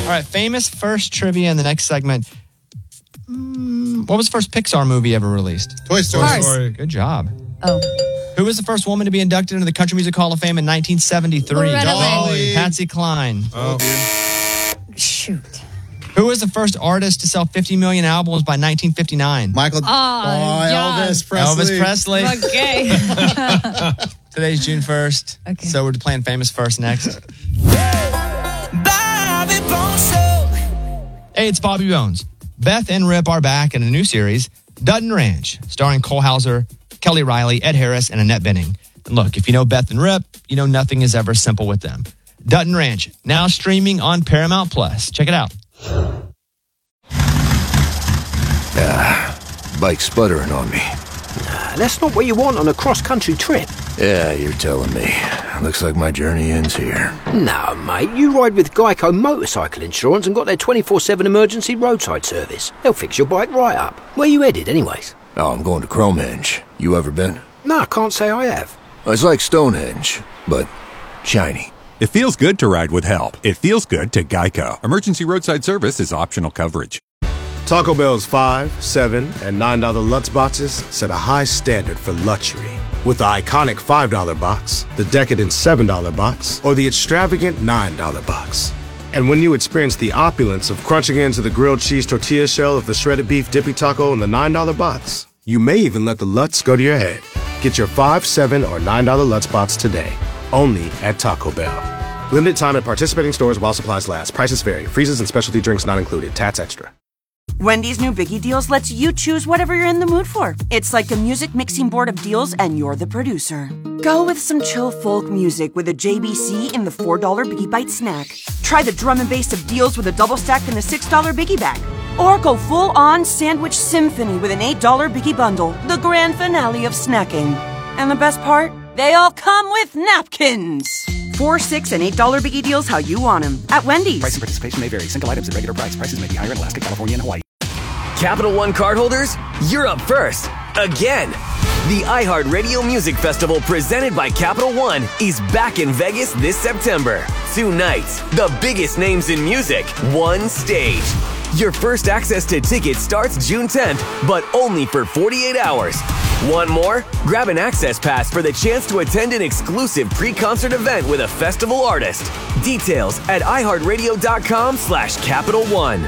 right, famous first trivia in the next segment. What was the first Pixar movie ever released? Toy Story. Good job. Oh. Who was the first woman to be inducted into the Country Music Hall of Fame in 1973? Loretta Lynn. Dolly. Patsy Cline. Oh, Shoot. Who was the first artist to sell 50 million albums by 1959? Michael. yeah. Elvis Presley. Elvis Presley. Okay. Today's June 1st. Okay. So we're playing Famous First next. Hey, it's Bobby Bones. Beth and Rip are back in a new series, Dutton Ranch, starring Cole Hauser, Kelly Riley, Ed Harris, and Annette Bening. And look, if you know Beth and Rip, you know nothing is ever simple with them. Dutton Ranch, now streaming on Paramount Plus. Check it out. Bike sputtering on me. That's not what you want on a cross-country trip. Yeah, you're telling me. Looks like my journey ends here. No, mate, you ride with Geico Motorcycle Insurance and got their 24/7 emergency roadside service. They'll fix your bike right up. Where you headed, anyways? Oh, I'm going to Cromenge. You ever been? No, I can't say I have. It's like Stonehenge, but shiny. It feels good to ride with help. It feels good to Geico. Emergency roadside service is optional coverage. Taco Bell's $5, $7, and $9 Lutz boxes set a high standard for luxury. With the iconic $5 box, the decadent $7 box, or the extravagant $9 box. And when you experience the opulence of crunching into the grilled cheese tortilla shell of the shredded beef dippy taco in the $9 box, you may even let the Lutz go to your head. Get your $5, $7, or $9 Lutz box today, only at Taco Bell. Limited time at participating stores while supplies last. Prices vary. Freezes and specialty drinks not included. Tats extra. Wendy's new Biggie Deals lets you choose whatever you're in the mood for. It's like a music mixing board of deals, and you're the producer. Go with some chill folk music with a JBC in the $4 Biggie Bite snack. Try the drum and bass of deals with a double stack in the $6 Biggie Bag. Or go full-on sandwich symphony with an $8 Biggie Bundle, the grand finale of snacking. And the best part? They all come with napkins. $4, $6, and $8 Biggie Deals how you want them at Wendy's. Price and participation may vary. Single items at regular price. Prices may be higher in Alaska, California, and Hawaii. Capital One cardholders, you're up first. Again. The iHeartRadio Music Festival presented by Capital One is back in Vegas this September. 2 nights, the biggest names in music, one stage. Your first access to tickets starts June 10th, but only for 48 hours. Want more? Grab an access pass for the chance to attend an exclusive pre-concert event with a festival artist. Details at iHeartRadio.com/Capital One.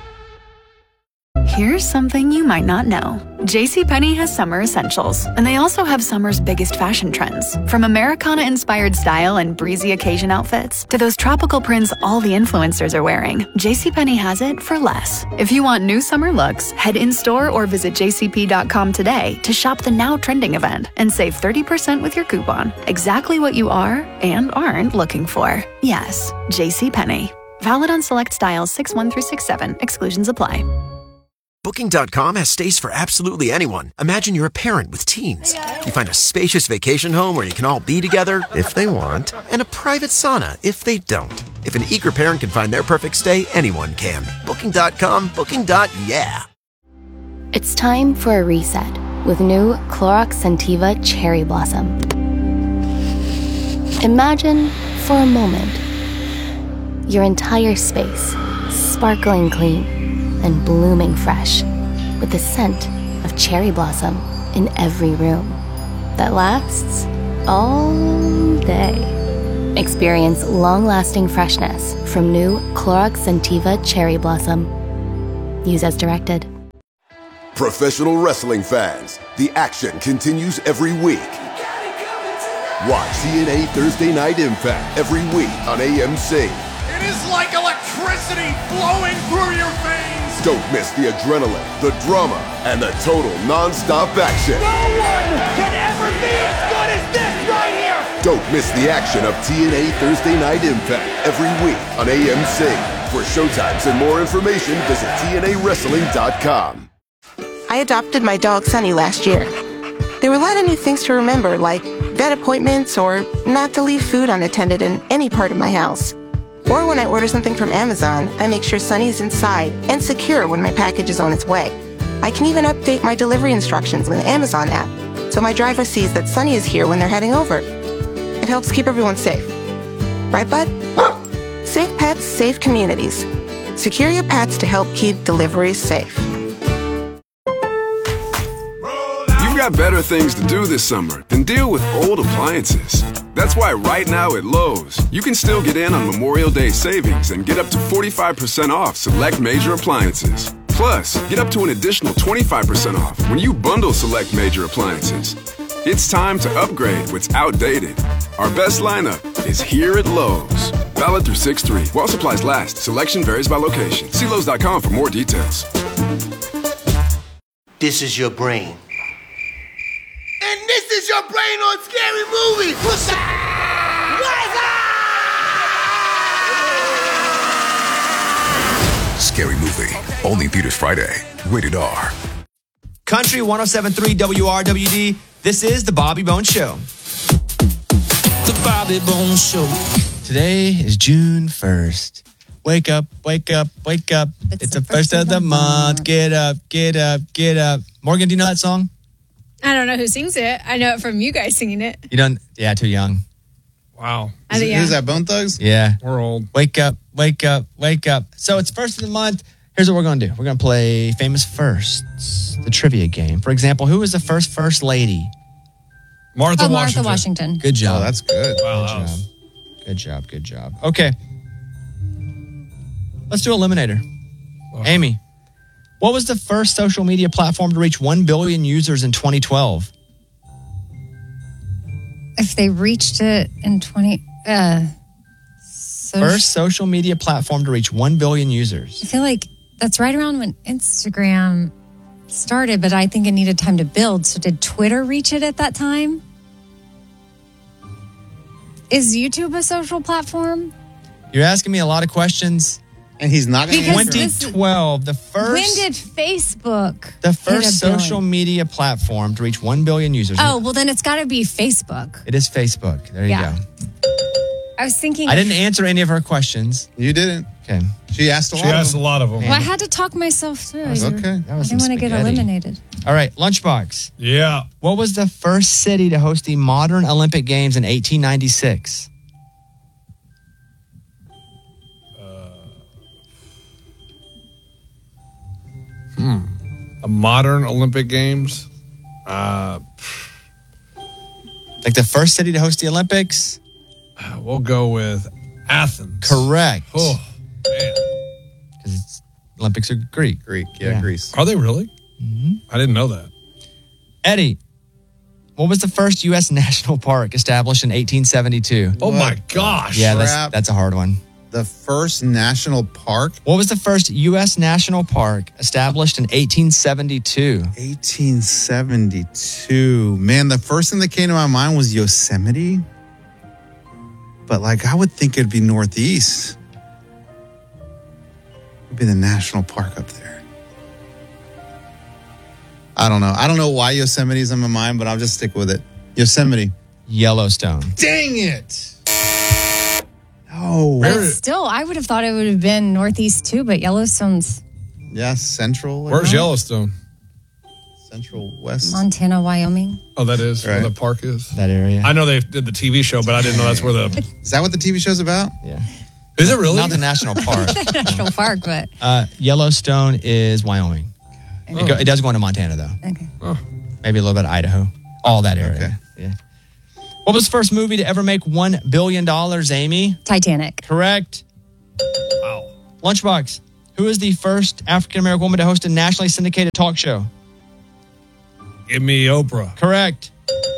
Here's something you might not know. JCPenney has summer essentials, and they also have summer's biggest fashion trends. From Americana-inspired style and breezy occasion outfits to those tropical prints all the influencers are wearing, JCPenney has it for less. If you want new summer looks, head in-store or visit jcp.com today to shop the now trending event and save 30% with your coupon. Exactly what you are and aren't looking for. Yes, JCPenney. Valid on select styles 6/1 through 6/7. Exclusions apply. Booking.com has stays for absolutely anyone. Imagine you're a parent with teens. You find a spacious vacation home where you can all be together, if they want, and a private sauna, if they don't. If an eager parent can find their perfect stay, anyone can. Booking.com, booking.yeah. It's time for a reset with new Clorox Scentiva Cherry Blossom. Imagine, for a moment, your entire space sparkling clean and blooming fresh, with the scent of cherry blossom in every room that lasts all day. Experience long-lasting freshness from new Clorox Scentiva Cherry Blossom. Use as directed. Professional wrestling fans, the action continues every week. Watch TNA Thursday Night Impact every week on AMC. It is like electricity flowing through your veins. Don't miss the adrenaline, the drama, and the total non-stop action. No one can ever be as good as this right here. Don't miss the action of TNA Thursday Night Impact every week on AMC. For showtimes and more information, visit TNAWrestling.com. I adopted my dog Sunny last year. There were a lot of new things to remember, like vet appointments or not to leave food unattended in any part of my house. Or when I order something from Amazon, I make sure Sunny is inside and secure when my package is on its way. I can even update my delivery instructions with the Amazon app, so my driver sees that Sunny is here when they're heading over. It helps keep everyone safe. Right, bud? Safe pets That's Safe Communities. Secure your pets to help keep deliveries safe. You've got better things to do this summer than deal with old appliances. That's why right now at Lowe's, you can still get in on Memorial Day savings and get up to 45% off select major appliances. Plus, get up to an additional 25% off when you bundle select major appliances. It's time to upgrade what's outdated. Our best lineup is here at Lowe's. Valid through 6/3. While supplies last, selection varies by location. See Lowe's.com for more details. This is your brain. And this is your brain on Scary Movie. What's up? Scary Movie. Only in theaters Friday. Rated R. Country 107.3 WRWD. This is the Bobby Bones Show. The Bobby Bones Show. Today is June 1st. Wake up, wake up, wake up. It's the first of the month. Get up, get up, get up. Morgan, do you know that song? I don't know who sings it. I know it from you guys singing it. You don't? Yeah, too young. Wow. Who's that, Bone Thugs? Yeah. We're old. Wake up, wake up, wake up. So it's first of the month. Here's what we're going to do. We're going to play Famous Firsts, the trivia game. For example, who was the first lady? Martha Washington. Good job. Oh, that's good. Wow. Good job. Good job. Okay. Let's do Eliminator. Amy, what was the first social media platform to reach 1 billion users in 2012? If they reached it in First social media platform to reach 1 billion users. I feel like that's right around when Instagram started, but I think it needed time to build. So did Twitter reach it at that time? Is YouTube a social platform? You're asking me a lot of questions. And he's not going to answer. 2012, the first. When did Facebook? The hit first a billion? social media platform to reach 1 billion users. Oh, well, then it's got to be Facebook. It is Facebook. There you go. I was thinking. I didn't answer any of her questions. You didn't. Okay. She asked a lot of them. Well, I had to talk myself through. Okay. I didn't want to get eliminated. All right, Lunchbox. Yeah. What was the first city to host the modern Olympic Games in 1896? A modern Olympic Games? Like the first city to host the Olympics? We'll go with Athens. Correct. Oh, man. Because Olympics are Greek. Yeah, Greece. Are they really? Mm-hmm. I didn't know that. Eddie, what was the first U.S. national park established in 1872? Oh, my gosh. Yeah, that's a hard one. The first national park? What was the first U.S. national park established in 1872? 1872. Man, the first thing that came to my mind was Yosemite. But, I would think it'd be Northeast. It'd be the national park up there. I don't know. I don't know why Yosemite's on my mind, but I'll just stick with it. Yosemite. Yellowstone. Dang it. No. But still, I would have thought it would have been Northeast too, but Yellowstone's Yeah, Central. Where's Yellowstone? Central West. Montana, Wyoming. Oh, that is Right. where the park is? That area. I know they did the TV show, but I didn't know that's where the... Is that what the TV show's about? Yeah. Is it really? Not the national park. National park, but Yellowstone is Wyoming. It does go into Montana, though. Okay. Maybe a little bit of Idaho. All that area. Okay. Yeah. What was the first movie to ever make $1 billion, Amy? Titanic. Correct. Wow. Lunchbox. Who is the first African-American woman to host a nationally syndicated talk show? Give me Oprah. Correct.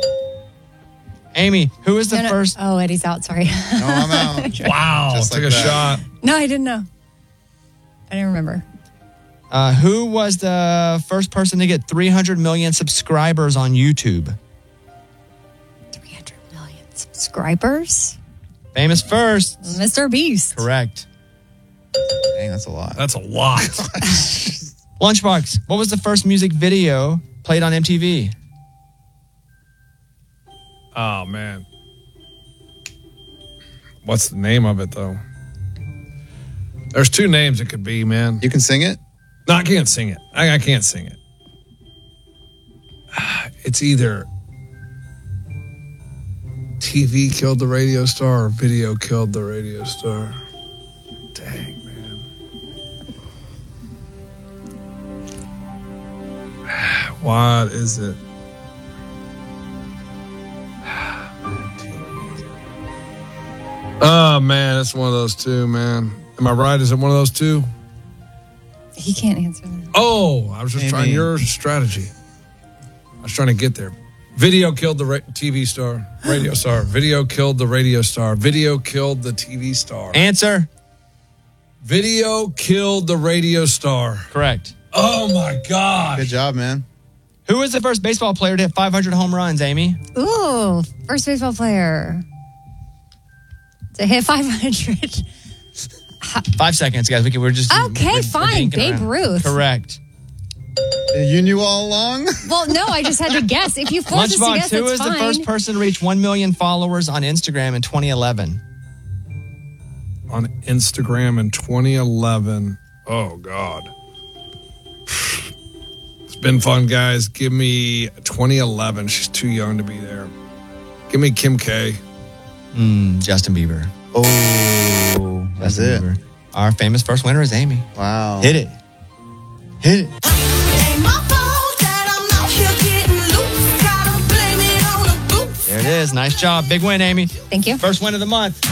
Amy, who is the first? Oh, Eddie's out. Sorry. No, I'm out. Wow. Just Took like a that. shot. No, I didn't know. I didn't remember. Who was the first person to get 300 million subscribers on YouTube? 300 million subscribers? Famous first. Mr. Beast. Correct. Dang, that's a lot. That's a lot. Lunchbox. What was the first music video played on MTV? Oh, man. What's the name of it, though? There's two names it could be, man. You can sing it? No, I can't sing it. I can't sing it. It's either TV killed the radio star or video killed the radio star. Dang, man. What is it? Oh, man, it's one of those two, man. Am I right? Is it one of those two? He can't answer that. Oh, I was just trying your strategy. I was trying to get there. Video killed the TV star, radio star. Video killed the radio star. Video killed the TV star. Answer. Video killed the radio star. Correct. Oh, my God. Good job, man. Who was the first baseball player to hit 500 home runs, Amy? Ooh, first baseball player to hit 500. 5 seconds, guys. We're just Okay, fine. Babe Ruth. Correct. You knew all along? Well, no, I just had to guess. If you forced us to guess, Lunchbox, who it's was the fine. first person to reach 1 million followers on Instagram in 2011? On Instagram in 2011. Oh, God. It's been fun, guys. Give me 2011. She's too young to be there. Give me Kim K. Justin Bieber. Oh, that's it. Bieber. Our famous first winner is Amy. Wow. Hit it. Hit it. There it is. Nice job. Big win, Amy. Thank you. First win of the month.